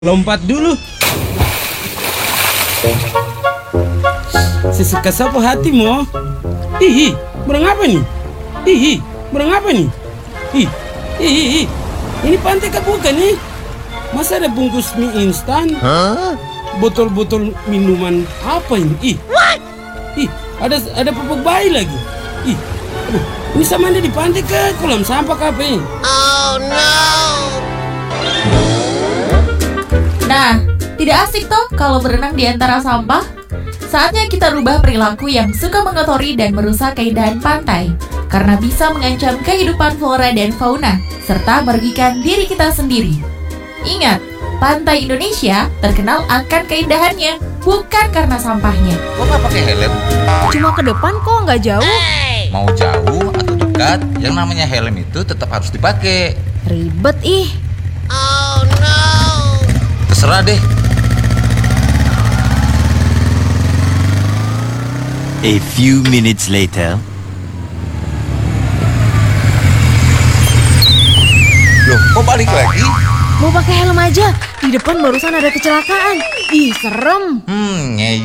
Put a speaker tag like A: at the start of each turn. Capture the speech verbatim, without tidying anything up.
A: Lompat dulu. Sesuka sapu hatimu. Ih, berang apa nih? Ih, berang apa nih? Ih, ih, ih. Ini pantai kah bukan nih? Masa ada bungkus mie instan? Botol-botol minuman apa ini? Ih, ih, ada ada pupuk bayi lagi. Ih, aduh, ini sama di pantai ke kolam sampah kah apa ini?
B: Oh no!
C: Nah, tidak asik toh kalau berenang di antara sampah? Saatnya kita rubah perilaku yang suka mengotori dan merusak keindahan pantai, karena bisa mengancam kehidupan flora dan fauna, serta merugikan diri kita sendiri. Ingat, pantai Indonesia terkenal akan keindahannya, bukan karena sampahnya.
D: Kok nggak pakai helm?
E: Cuma ke depan kok, nggak jauh.
D: Mau jauh atau dekat, yang namanya helm itu tetap harus dipakai.
E: Ribet ih.
B: Oh no!
D: Terserah deh.
F: A few minutes later.
D: Loh, kok balik lagi?
E: Mau pakai helm aja. Di depan barusan ada kecelakaan. Ih, serem.
D: Hmm, ngey.